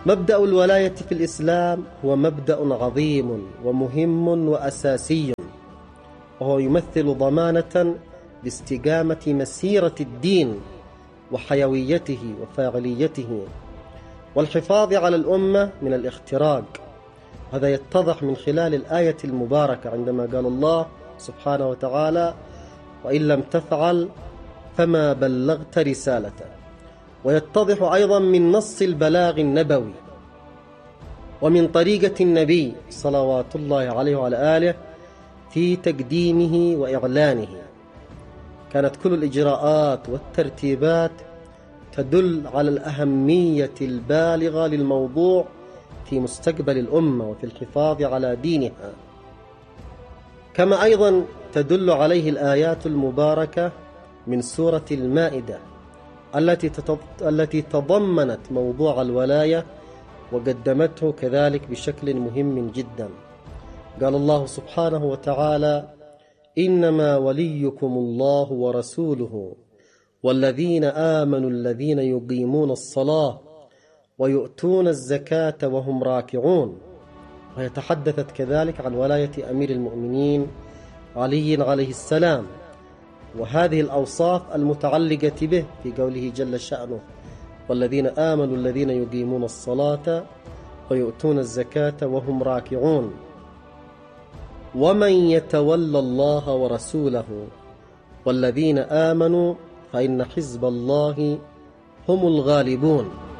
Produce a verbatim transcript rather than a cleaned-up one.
مبدأ الولاية في الإسلام هو مبدأ عظيم ومهم وأساسي، وهو يمثل ضمانة لاستقامة مسيرة الدين وحيويته وفاعليته والحفاظ على الأمة من الاختراق. هذا يتضح من خلال الآية المباركة عندما قال الله سبحانه وتعالى: وإن لم تفعل فما بلغت رسالته. ويتضح أيضا من نص البلاغ النبوي ومن طريقة النبي صلوات الله عليه وعلى آله في تقديمه وإعلانه. كانت كل الإجراءات والترتيبات تدل على الأهمية البالغة للموضوع في مستقبل الأمة وفي الحفاظ على دينها، كما أيضا تدل عليه الآيات المباركة من سورة المائدة التي التي تضمنت موضوع الولاية وقدمته كذلك بشكل مهم جدا. قال الله سبحانه وتعالى: إنما وليكم الله ورسوله والذين آمنوا الذين يقيمون الصلاة ويؤتون الزكاة وهم راكعون. وهي تحدثت كذلك عن ولاية أمير المؤمنين علي عليه السلام، وهذه الأوصاف المتعلقة به في قوله جل شأنه: والذين آمنوا الذين يقيمون الصلاة ويؤتون الزكاة وهم راكعون. ومن يتولى الله ورسوله والذين آمنوا فإن حزب الله هم الغالبون.